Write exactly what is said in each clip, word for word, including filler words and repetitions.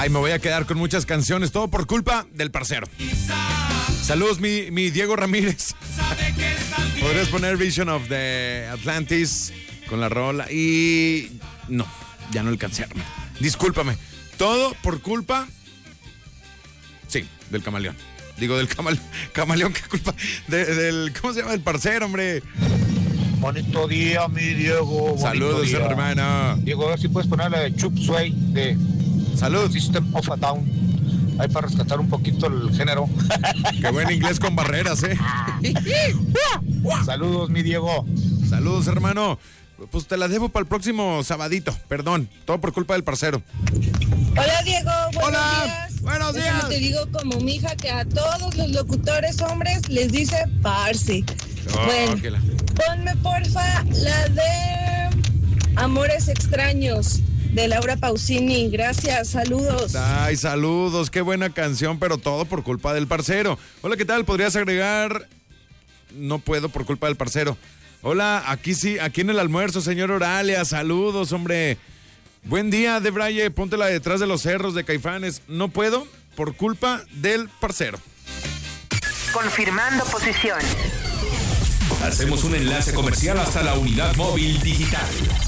Ay, me voy a quedar con muchas canciones, todo por culpa del parcero. Saludos, mi, mi Diego Ramírez. ¿Podrías poner Vision of the Atlantis con la rola? Y no, ya no alcancé. Discúlpame. Todo por culpa, sí, del camaleón. Digo, del camal, camaleón, ¿qué culpa? De, del, ¿cómo se llama? El parcero, hombre. Bonito día, mi Diego. Saludos, día. hermano. Diego, a ver si puedes poner la de Chup Suey de Salud. System of a Down. Ahí para rescatar un poquito el género. Qué buen inglés con barreras, ¿eh? Saludos, mi Diego. Saludos, hermano. Pues te la debo para el próximo sabadito. Perdón, todo por culpa del parcero. Hola, Diego. Buenos Hola. días. Buenos días. Déjame te digo como mi hija que a todos los locutores hombres les dice parce. Oh, bueno, okay, la... ponme porfa la de Amores Extraños de Laura Pausini. Gracias, saludos. Ay, saludos, qué buena canción, pero todo por culpa del parcero. Hola, ¿qué tal? ¿Podrías agregar? No puedo por culpa del parcero. Hola, aquí sí, aquí en el almuerzo, señor Oralia, saludos, hombre. Buen día, Debraye, póntela detrás de los cerros de Caifanes. No puedo por culpa del parcero. Confirmando posición. Hacemos un enlace comercial hasta la unidad móvil digital.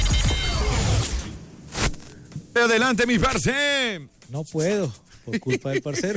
Adelante, mi parce. No puedo, por culpa del parcero.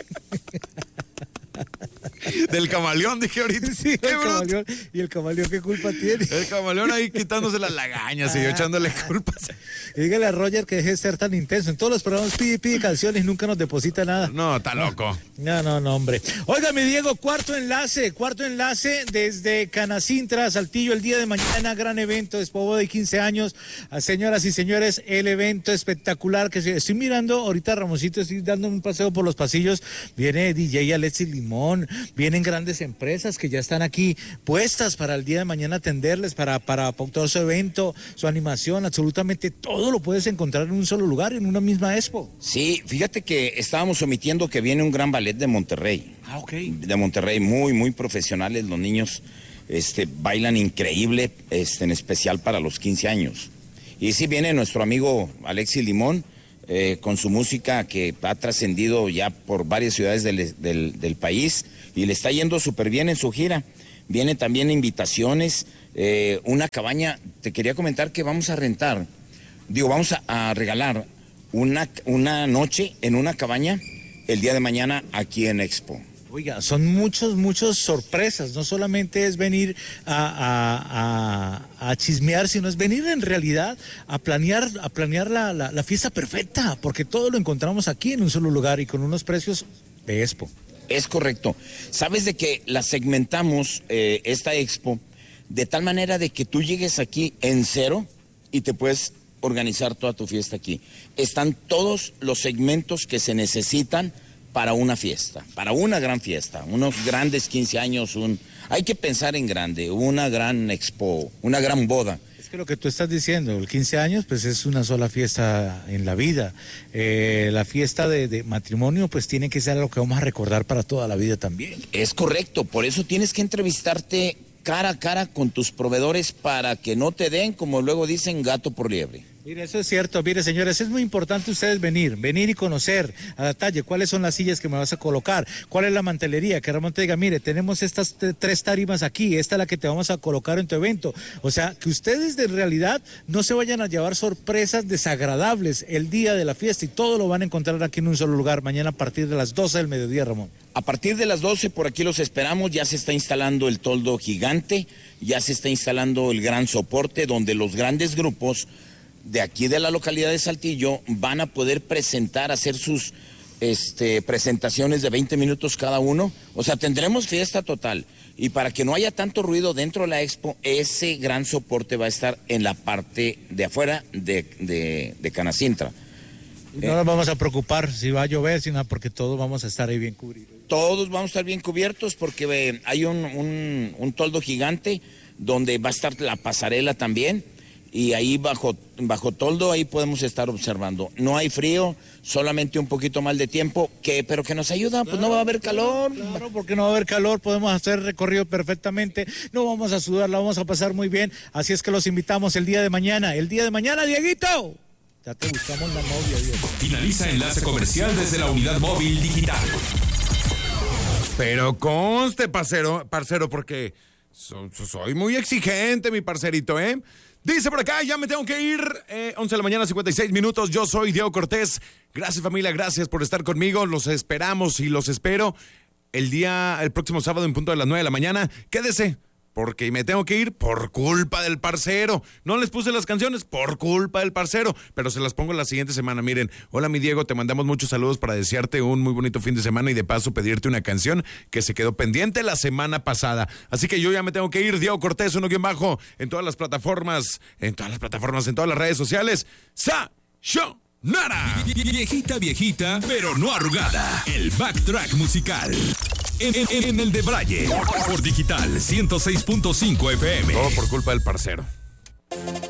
Del camaleón, dije ahorita. Sí, el camaleón. ¿Y el camaleón qué culpa tiene? El camaleón ahí quitándose las lagañas y yo echándole culpas. Y dígale a Roger que deje de ser tan intenso. En todos los programas pide, pide canciones y nunca nos deposita nada. No, está loco. No, no, no, hombre. Oiga, mi Diego, cuarto enlace, cuarto enlace desde Canacintra, Saltillo, el día de mañana, gran evento, Expo de quince años. Señoras y señores, el evento espectacular que estoy mirando ahorita, Ramoncito, estoy dando un paseo por los pasillos. Viene D J Alexis Limón, vienen grandes empresas que ya están aquí puestas para el día de mañana atenderles, para, para pautar su evento, su animación, absolutamente todo lo puedes encontrar en un solo lugar, en una misma expo. Sí, fíjate que estábamos omitiendo que viene un gran ballet de Monterrey. Ah, ok. De Monterrey, muy, muy profesionales, los niños este, bailan increíble, este, en especial para los quince años. Y sí viene nuestro amigo Alexis Limón, eh, con su música que ha trascendido ya por varias ciudades del, del, del país y le está yendo súper bien en su gira. Vienen también invitaciones, eh, una cabaña, te quería comentar que vamos a rentar, digo, vamos a, a regalar una, una noche en una cabaña el día de mañana aquí en Expo. Oiga, son muchos, muchas sorpresas, no solamente es venir a, a, a, a chismear, sino es venir en realidad a planear, a planear la, la, la fiesta perfecta, porque todo lo encontramos aquí en un solo lugar y con unos precios de Expo. Es correcto. Sabes de que la segmentamos, eh, esta Expo, de tal manera de que tú llegues aquí en cero y te puedes organizar toda tu fiesta aquí. Están todos los segmentos que se necesitan para una fiesta, para una gran fiesta, unos grandes quince años, un, hay que pensar en grande, una gran expo, una gran boda. Es que lo que tú estás diciendo, el quince años, pues es una sola fiesta en la vida. Eh, la fiesta de, de matrimonio, pues tiene que ser algo que vamos a recordar para toda la vida también. Es correcto, por eso tienes que entrevistarte cara a cara con tus proveedores para que no te den, como luego dicen, gato por liebre. Mire, eso es cierto. Mire, señores, es muy importante ustedes venir, venir y conocer a detalle cuáles son las sillas que me vas a colocar, cuál es la mantelería, que Ramón te diga, mire, tenemos estas tres tarimas aquí, esta es la que te vamos a colocar en tu evento. O sea, que ustedes de realidad no se vayan a llevar sorpresas desagradables el día de la fiesta y todo lo van a encontrar aquí en un solo lugar, mañana a partir de las doce del mediodía, Ramón. A partir de las doce por aquí los esperamos, ya se está instalando el toldo gigante, ya se está instalando el gran soporte donde los grandes grupos de aquí de la localidad de Saltillo van a poder presentar, hacer sus este, presentaciones de veinte minutos cada uno. O sea, tendremos fiesta total. Y para que no haya tanto ruido dentro de la expo, ese gran soporte va a estar en la parte de afuera de, de, de Canacintra. No eh, nos vamos a preocupar si va a llover, sino porque todos vamos a estar ahí bien cubridos. Todos vamos a estar bien cubiertos porque eh, hay un, un, un toldo gigante donde va a estar la pasarela también. Y ahí bajo, bajo toldo, ahí podemos estar observando. No hay frío, solamente un poquito mal de tiempo, que pero que nos ayuda, pues claro, no va a haber calor. Claro, porque no va a haber calor, podemos hacer recorrido perfectamente, no vamos a sudar, la vamos a pasar muy bien. Así es que los invitamos el día de mañana. El día de mañana, Dieguito. Ya te buscamos la novia, Diego. Finaliza enlace comercial desde la unidad móvil digital. Pero conste, parcero, parcero, porque so, so, soy muy exigente, mi parcerito, ¿eh? Dice por acá, ya me tengo que ir, eh, once de la mañana, cincuenta y seis minutos, yo soy Diego Cortés. Gracias, familia, gracias por estar conmigo, los esperamos y los espero el día, el próximo sábado en punto de las nueve de la mañana. Quédese, porque me tengo que ir por culpa del parcero. No les puse las canciones por culpa del parcero, pero se las pongo la siguiente semana. Miren, hola mi Diego, te mandamos muchos saludos para desearte un muy bonito fin de semana y de paso pedirte una canción que se quedó pendiente la semana pasada. Así que yo ya me tengo que ir, Diego Cortés, uno guión bajo, en todas las plataformas, en todas las plataformas, en todas las redes sociales. ¡Sa! ¡Show! ¡Nara! Viejita, viejita, pero no arrugada. El backtrack musical. En, en, en el de Braille. Por Digital ciento seis punto cinco F M. Todo por culpa del parcero.